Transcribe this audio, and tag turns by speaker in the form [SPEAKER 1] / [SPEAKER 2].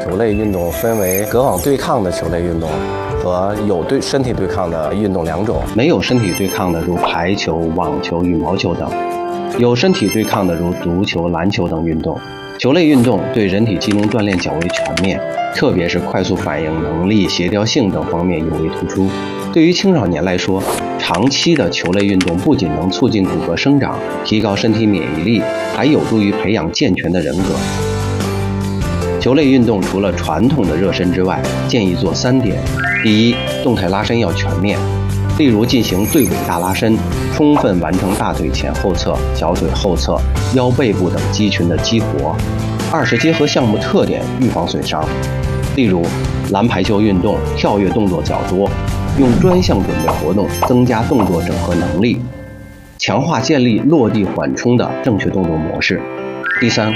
[SPEAKER 1] 球类运动分为隔网对抗的球类运动和有身体对抗的运动两种。
[SPEAKER 2] 没有身体对抗的如排球、网球、羽毛球等；有身体对抗的如足球、篮球等运动。球类运动对人体机能锻炼较为全面，特别是快速反应能力、协调性等方面尤为突出。对于青少年来说，长期的球类运动不仅能促进骨骼生长，提高身体免疫力，还有助于培养健全的人格。球类运动除了传统的热身之外，建议做3点：第一，动态拉伸要全面，例如进行对尾大拉伸，充分完成大腿前后侧、小腿后侧、腰背部等肌群的激活。二是结合项目特点，预防损伤，例如篮排球运动跳跃动作较多，用专项准备活动增加动作整合能力，强化建立落地缓冲的正确动作模式。第三，